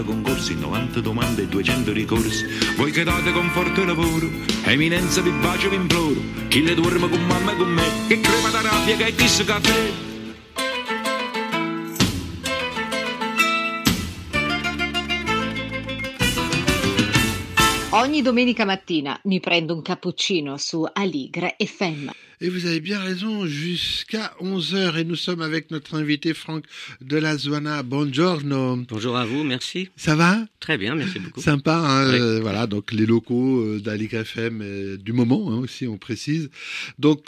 Concorsi, 90 domande e 200 ricorsi. Voi che date conforto e lavoro, eminenza vi bacio vi imploro. Chi le dorme con mamma e con me, che crema da rabbia che è chissà caffè. Ogni domenica mattina mi prendo un cappuccino su Aligre FM. Et vous avez bien raison, jusqu'à 11h. Et nous sommes avec notre invité Franck Delazuana. Buongiorno. Bonjour à vous, merci. Ça va ? Très bien, merci beaucoup. Sympa, hein, Oui. voilà, donc les locaux d'Aligre FM du moment, hein, aussi, on précise. Donc,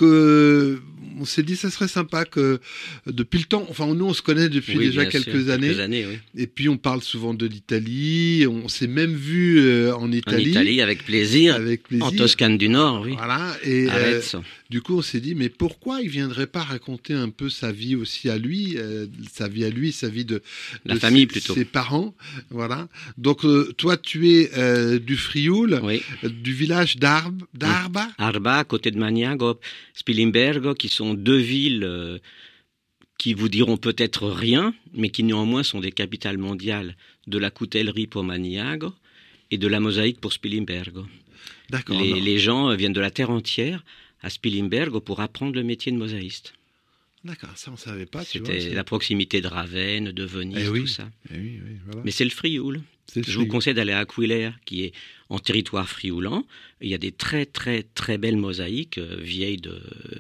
on s'est dit, ça serait sympa que, depuis le temps, enfin, nous, on se connaît depuis Oui, déjà bien sûr, quelques années. Oui. Et puis, on parle souvent de l'Italie. On s'est même vu en Italie. En Italie, avec plaisir. Avec plaisir. En Toscane du Nord, oui. Voilà. Et, Arezzo. du coup, on s'est dit, mais pourquoi il viendrait pas raconter un peu sa vie aussi à lui, sa vie de La famille ses, plutôt. ses parents, voilà. Donc, toi, tu es du Frioul, Oui. du village d'Arba. Arba, à côté de Maniago, Spilimbergo, qui sont deux villes qui vous diront peut-être rien, mais qui néanmoins sont des capitales mondiales de la coutellerie pour Maniago et de la mosaïque pour Spilimbergo. D'accord. Les gens viennent de la terre entière à Spilimbergo pour apprendre le métier de mosaïste. D'accord, ça on savait pas. Tu vois, C'était la proximité de Ravenne, de Venise, oui. tout ça. Oui, voilà. Mais c'est le Frioul. Je vous conseille d'aller à Aquileia, qui est en territoire frioulan. Il y a des très très très belles mosaïques vieilles de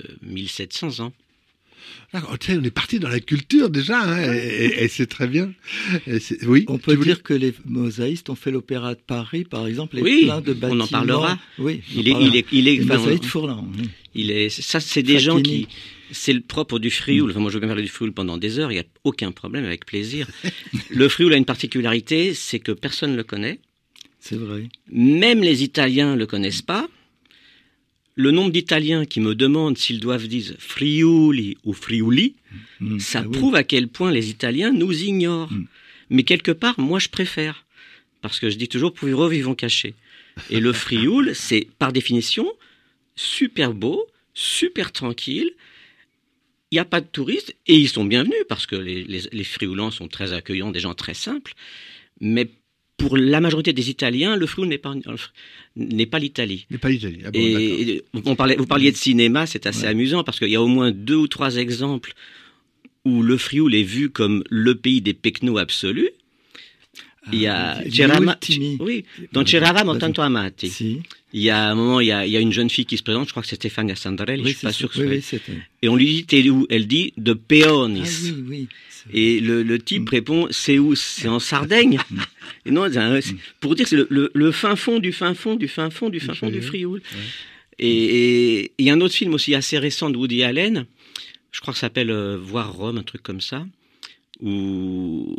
1700 ans. D'accord, tu sais, on est parti dans la culture déjà, hein, et c'est très bien. Oui. On peut dire que les mosaïstes ont fait l'opéra de Paris, par exemple, et Oui, plein de bâtiments. on en parlera. Oui, Il est mosaïste Fourlan. Ça, c'est des gens Facchini. c'est le propre du Frioul. Enfin, moi, je veux bien parler du Frioul pendant des heures. Il n'y a aucun problème, avec plaisir. Le Frioul a une particularité, c'est que personne ne le connaît. C'est vrai. Même les Italiens ne le connaissent pas. Le nombre d'Italiens qui me demandent s'ils doivent dire Friuli ou Friuli, ça prouve à quel point les Italiens nous ignorent. Mais quelque part, moi, je préfère. Parce que je dis toujours, pour vivons cachés. Et le Frioul, c'est par définition super beau, super tranquille. Il n'y a pas de touristes et ils sont bienvenus parce que les Frioulans sont très accueillants, des gens très simples. Mais pour la majorité des Italiens, le Frioul n'est pas l'Italie. N'est pas l'Italie. Ah bon, Et vous parliez de cinéma, c'est assez amusant parce qu'il y a au moins 2 ou 3 exemples où le Frioul est vu comme le pays des pecnos absolus. Il y a dans C'eravamo tanto amati. Si. Il y a un moment, il y a une jeune fille qui se présente, je crois que c'est Stefania Sandrelli, je suis pas sûr que ce soit. c'était. Et on lui dit, t'es où? Elle dit, de Peonis. Ah oui. Et le type répond, c'est où? C'est en Sardaigne. Et non, pour dire que c'est le fin fond du fin fond du fin fond du fin fond du Frioul. Ouais. Et il y a un autre film aussi assez récent de Woody Allen, je crois que ça s'appelle Voir Rome, un truc comme ça, où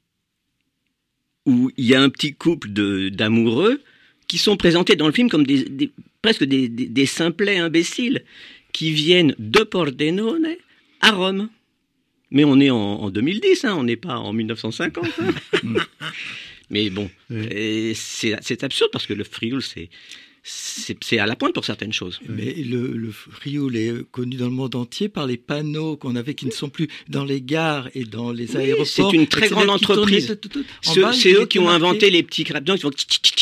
il y a un petit couple d'amoureux qui sont présentés dans le film comme presque des simplets imbéciles qui viennent de Pordenone à Rome. Mais on est en 2010, hein, on n'est pas en 1950. Hein. Mais bon, c'est absurde parce que le Frioul, c'est à la pointe pour certaines choses. Mais le Frioul est connu dans le monde entier par les panneaux qu'on avait qui ne sont plus dans les gares et dans les aéroports. C'est une très grande entreprise. C'est eux qui ont inventé les petits crapetons. Ils font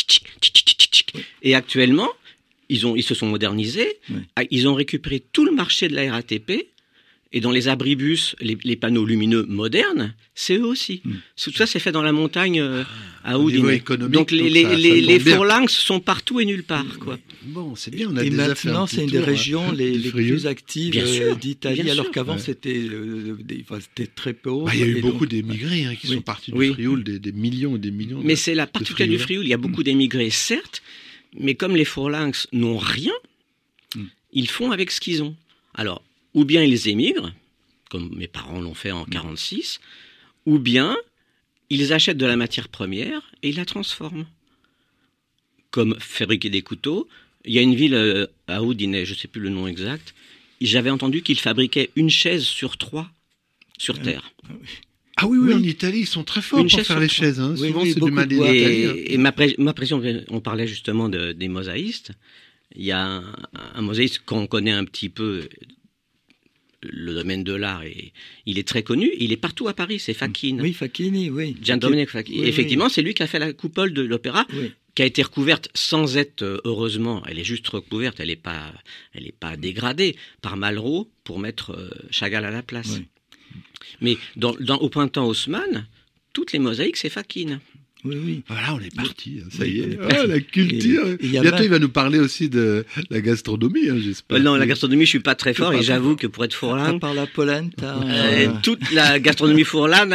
et actuellement, ils se sont modernisés. Ouais. Ils ont récupéré tout le marché de la RATP. Et dans les abribus, les panneaux lumineux modernes, c'est eux aussi. Tout ça, c'est fait dans la montagne à Udine. Donc les phalanx sont partout et nulle part, quoi. Bon, c'est bien. On a et déjà maintenant, c'est une des régions les plus actives d'Italie, alors qu'avant, c'était très pauvre. Il y a eu beaucoup d'émigrés qui sont partis du Frioul, des millions et des millions. Mais c'est la particularité du Frioul. Il y a beaucoup d'émigrés, certes, mais comme les phalanx n'ont rien, ils font avec ce qu'ils ont. Alors, ou bien ils émigrent, comme mes parents l'ont fait en 1946, ou bien ils achètent de la matière première et ils la transforment. Comme fabriquer des couteaux. Il y a une ville à Udine, je ne sais plus le nom exact, j'avais entendu qu'ils fabriquaient une chaise sur 3 sur Terre. Ah oui, en Italie, ils sont très forts pour faire les chaises. Hein. Souvent, c'est du mal et ma pression, on parlait justement des mosaïstes. Il y a un mosaïste qu'on connaît un petit peu le domaine de l'art, il est très connu. Il est partout à Paris, c'est Facchine. Oui, Facchini, oui. Gian-Domenico Facchini. Oui, Effectivement, oui. c'est lui qui a fait la coupole de l'opéra, Oui. qui a été recouverte sans être, heureusement, elle est juste recouverte, elle n'est pas dégradée, par Malraux pour mettre Chagall à la place. Oui. Mais au printemps Haussmann, toutes les mosaïques, c'est Facchine. Oui, oui. Voilà, on est parti, ça Oui, y on est. est parti. Ah, la culture. Et il y a Bientôt, même- il va nous parler aussi de la gastronomie, j'espère. Non, la gastronomie, je suis pas très fort, pas et fort. j'avoue que pour être À fourlang, part la polenta. toute la gastronomie fourlane,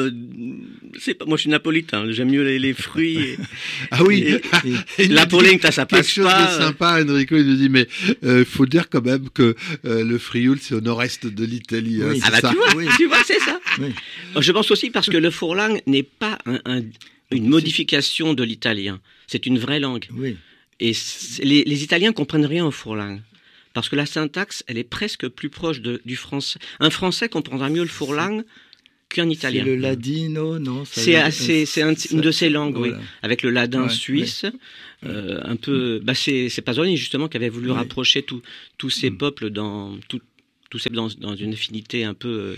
c'est pas, moi je suis napolitain, j'aime mieux les fruits. Ah oui. Et la polenta, ça Quelque passe chose pas. de sympa, Enrico, il nous dit, mais faut dire quand même que le Frioul, c'est au nord-est de l'Italie. Oui. C'est Ah bah ça. Oui. tu vois, c'est ça. Oui. Je pense aussi parce que le fourlang n'est pas une modification de l'italien, c'est une vraie langue. Oui. Et les Italiens comprennent rien au fourlang. Parce que la syntaxe, elle est presque plus proche du français. Un français comprendra mieux le fourlang qu'un C'est italien. le ladino, non? C'est une de ces langues, oui. Voilà. Avec le ladin Ouais, suisse, un peu. Bah c'est Pasolini justement qui avait voulu Ouais. rapprocher tous ces peuples dans une affinité un peu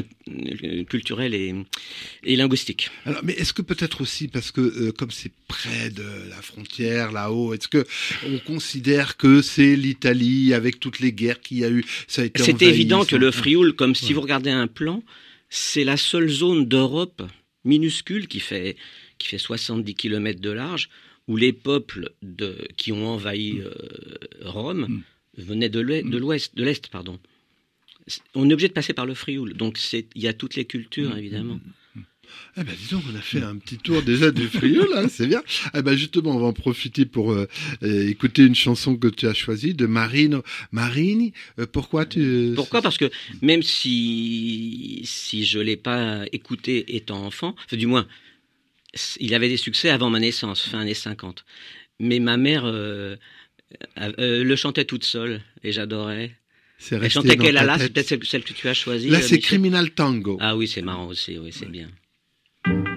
culturelle et linguistique. Alors, mais est-ce que peut-être aussi, parce que comme c'est près de la frontière, là-haut, est-ce que on considère que c'est l'Italie avec toutes les guerres qu'il y a eu, ça a été C'était envahi, évident ça- que le Frioul, comme si Ouais. vous regardez un plan, c'est la seule zone d'Europe minuscule qui fait 70 km de large, où les peuples qui ont envahi Rome venaient de l'Est, pardon. On est obligé de passer par le Frioul, donc il y a toutes les cultures, évidemment. Eh ben, disons qu'on a fait un petit tour déjà du Frioul, hein, c'est bien. Eh ben, justement, on va en profiter pour écouter une chanson que tu as choisie de Marino Marini. Pourquoi Pourquoi ? Parce que même si je l'ai pas écouté étant enfant, enfin, du moins, il avait des succès avant ma naissance, fin années 50. Mais ma mère le chantait toute seule et j'adorais. c'est Elle resté chantait dans quelle ta ala ? tête. C'est peut-être celle que tu as choisie. Là, c'est Michel ? Criminal Tango. Ah oui, c'est marrant aussi, oui, c'est bien.